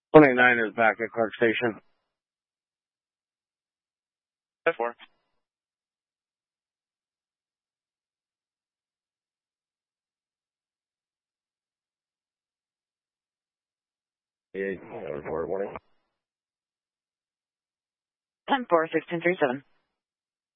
29 is back at Clark Station. 4. Report warning. 10-4, 1637.